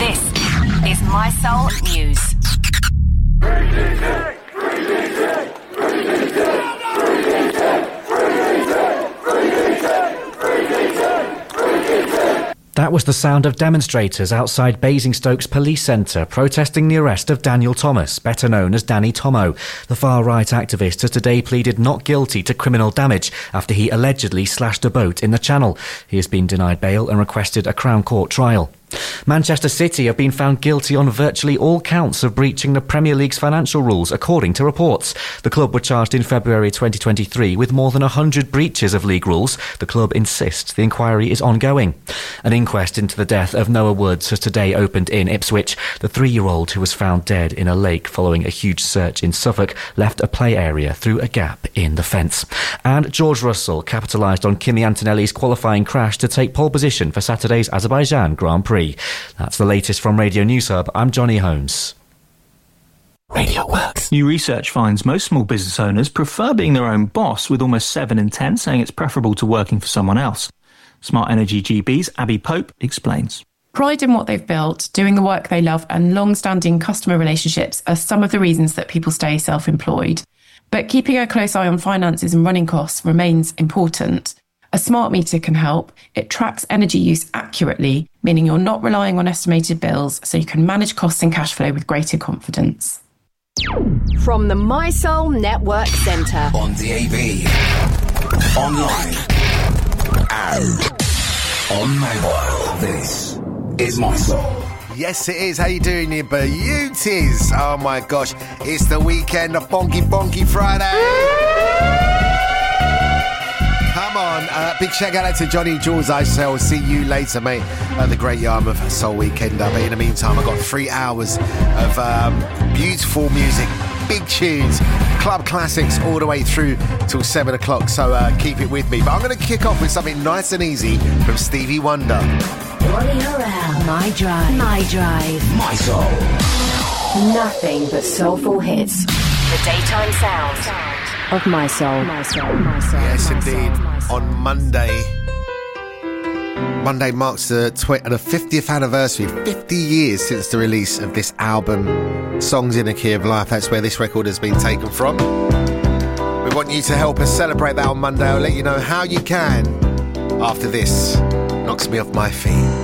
This is My Soul News. That was the sound of demonstrators outside Basingstoke's police centre protesting the arrest of Daniel Thomas, better known as Danny Tomo. The far-right activist has today pleaded not guilty to criminal damage after he allegedly slashed a boat in the Channel. He has been denied bail and requested a Crown Court trial. Manchester City have been found guilty on virtually all counts of breaching the Premier League's financial rules, according to reports. The club were charged in February 2023 with more than 100 breaches of league rules. The club insists the inquiry is ongoing. An inquest into the death of Noah Woods has today opened in Ipswich. The 3-year-old who was found dead in a lake following a huge search in Suffolk left a play area through a gap in the fence. And George Russell capitalised on Kimi Antonelli's qualifying crash to take pole position for Saturday's Azerbaijan Grand Prix. That's the latest from Radio News Hub. I'm Johnny Holmes. Radio Works. New research finds most small business owners prefer being their own boss, with almost 7 in 10 saying it's preferable to working for someone else. Smart Energy GB's Abby Pope explains. Pride in what they've built, doing the work they love, and long-standing customer relationships are some of the reasons that people stay self-employed. But keeping a close eye on finances and running costs remains important. A smart meter can help. It tracks energy use accurately, meaning you're not relying on estimated bills, so you can manage costs and cash flow with greater confidence. From the My Soul Network Centre. On DAB, online, and on mobile. This is My Soul. Yes, it is. How you doing, you beauties? Oh, my gosh. It's the weekend of Bonky Friday. Come on. Big shout out to Johnny Jules. I shall see you later, mate, at the Great Yarmouth Soul Weekend. But in the meantime, I've got 3 hours of beautiful music, big tunes, club classics all the way through till 7 o'clock. So keep it with me. But I'm going to kick off with something nice and easy from Stevie Wonder. Running around. My Drive. My Drive. My Soul. Nothing but soulful hits. The daytime sound of My Soul. My Soul. My Soul. Yes, indeed. On Monday marks the 50th anniversary, 50 years since the release of this album, Songs in a Key of Life. That's where this record has been taken from. We want you to help us celebrate that on Monday. I'll let you know how you can after this knocks me off my feet.